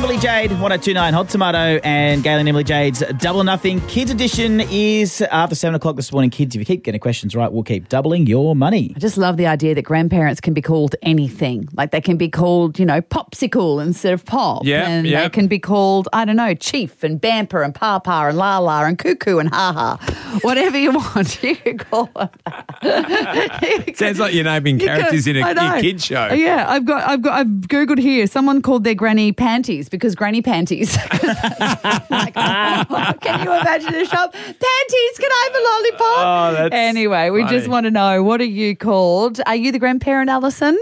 Emily Jade, 1029 Hot Tomato, and Gail and Emily Jade's Double or Nothing. Kids edition is after 7 o'clock this morning. Kids, if you keep getting questions right, we'll keep doubling your money. I just love the idea that grandparents can be called anything. Like they can be called, popsicle instead of pop. And they can be called, I don't know, chief and bamper and papa and la and cuckoo and ha-ha. Whatever you want, you can call them that. Sounds like you're naming characters in a kid's show. Yeah, I've Googled here. Someone called their granny panties because granny panties. Like, can you imagine a shop? Panties, can I have a lollipop? Oh, that's anyway, we funny. just want to know, what are you called? Are you the grandparent, Alison?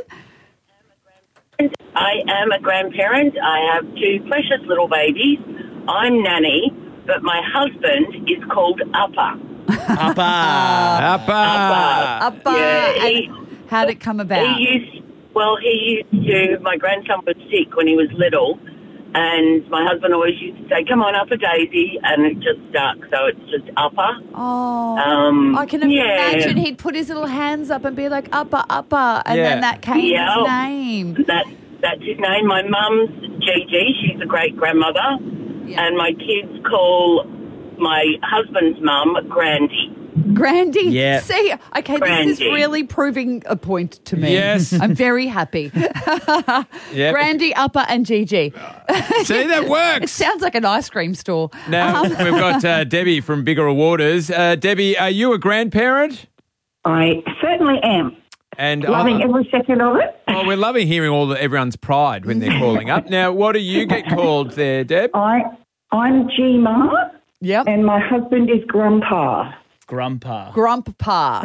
I am a grandparent. I have two precious little babies. I'm nanny, but my husband is called Upper. Appa. Yeah, How'd it come about? he used to, my grandson was sick when he was little, and my husband always used to say, come on, Upper Daisy, and it just stuck, so it's just Upper. Oh, I can imagine he'd put his little hands up and be like, Upper, and then that came his name. That's his name. My mum's Gigi, she's a great-grandmother, and my kids call my husband's mum Grandy. Grandy? Yeah. See, okay, Grandy. This is really proving a point to me. Yes. I'm very happy. Grandy, Upper and Gigi. See, that works. It sounds like an ice cream store. Now, we've got Debbie from Bigger Waters. Debbie, are you a grandparent? I certainly am. And Loving every second of it. Oh, we're loving hearing everyone's pride when they're calling up. Now, what do you get called there, Deb? I'm G-Ma, and my husband is Grandpa. Grandpa. Grandpa.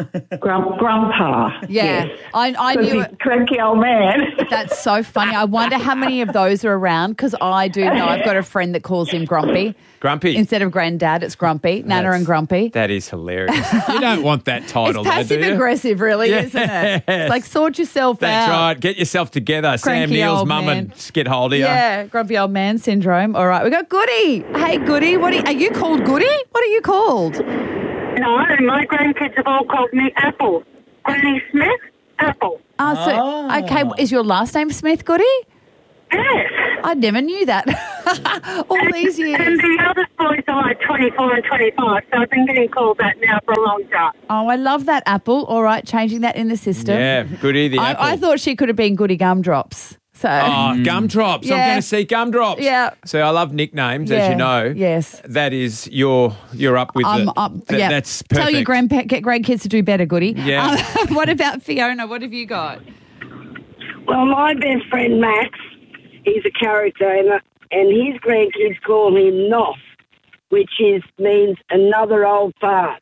Yeah. Yes. I knew He's it. a cranky old man. That's so funny. I wonder how many of those are around, because I do know I've got a friend that calls him Grumpy. Grumpy. Instead of Granddad, it's Grumpy. Nana and Grumpy. That is hilarious. You don't want that title, It's passive aggressive, really, isn't it? It's like, sort yourself That's out. right. Get yourself together. Sam Cranky Neill's old mum man. and get hold of you. Yeah, grumpy old man syndrome. All right, we got Goody. Hey, Goody, are you called Goody? What are you called? No, my grandkids have all called me Apple. Granny Smith, Apple. Okay, is your last name Smith, Goody? Yes. I never knew that. All these years. And the oldest boys are like 24 and 25, so I've been getting called that now for a long time. Oh, I love that, Apple. All right, changing that in the system. Yeah, Goody the apple. I thought she could have been Goody Gumdrops. So. Gumdrops. I'm Yeah. going to see Gumdrops. Yeah. So I love nicknames, as you know. Yes. That is, you're up with I'm the... up. That's perfect. Tell your grandkids to do better, Goody. Yeah. What about Fiona? What have you got? Well, my best friend Max, he's a character, and his grandkids call him Noff, which means another old fart.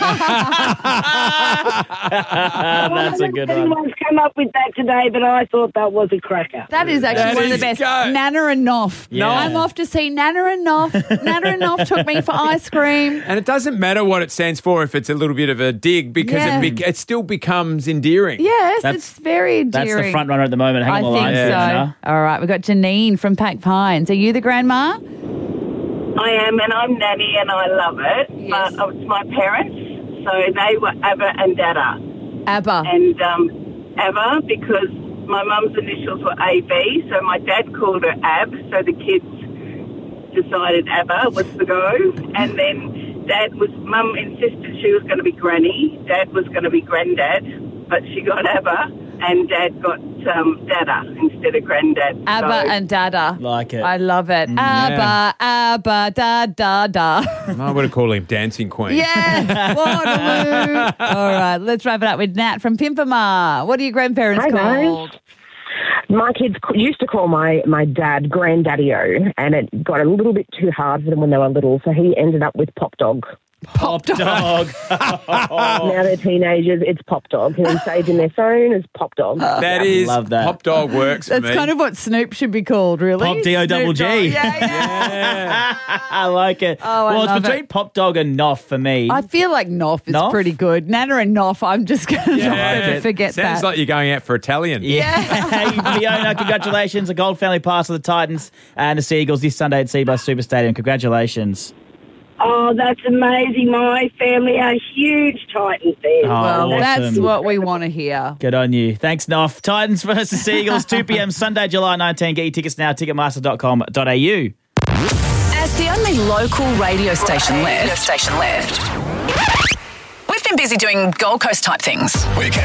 That's a good one. Anyone's come up with that today, but I thought that was a cracker. That is actually one of the best. Nana and Noff. Yeah. I'm off to see Nana and Noff. Nana and Noff took me for ice cream. And it doesn't matter what it stands for if it's a little bit of a dig, because it still becomes endearing. Yes, it's very endearing. That's the front runner at the moment. Hang I on the think line. so. Fiona. All right, we've got Janine from Pack Pines. Are you the grandma? I am, and I'm nanny, and I love it. Yes. But it's my parents, so they were Abba and Dada. Abba. And Abba, because my mum's initials were AB, so my dad called her Ab, so the kids decided Abba was the go. And then Mum insisted she was going to be Granny, Dad was going to be Granddad, but she got Abba, and Dad got Dada instead of Granddad. Abba and Dada. Like it. I love it. Abba, da, da, da. I would have called him Dancing Queen. Yeah, Waterloo. All right, let's wrap it up with Nat from Pimpama. What are your grandparents Hi, guys. called? My kids used to call my dad Granddaddy-O, and it got a little bit too hard for them when they were little, so he ended up with Pop Dog. Pop Dog. Now they're teenagers, it's Pop Dog. And saved in their phone as Pop Dog. Love that. Pop Dog works for That's me. kind of what Snoop should be called, really. Pop D-O-double G. Snoop Dogg. Yeah. I like it. Oh, I well, love it's between it. Pop Dog and Noff for me. I feel like Noff is Noff? pretty good. Nana and Noff, I'm just going to forget Sounds that. like you're going out for Italian. Yeah. Hey, Fiona, congratulations. A gold family pass to the Titans and the Seagulls this Sunday at Seabus Super Stadium. Congratulations. Oh, that's amazing. My family are huge Titan fans. Oh, Well, awesome. that's what we want to hear. Good on you. Thanks, Noff. Titans versus Eagles, 2 p.m. Sunday, July 19. Get your tickets now, ticketmaster.com.au. As the only local radio station left, we've been busy doing Gold Coast type things.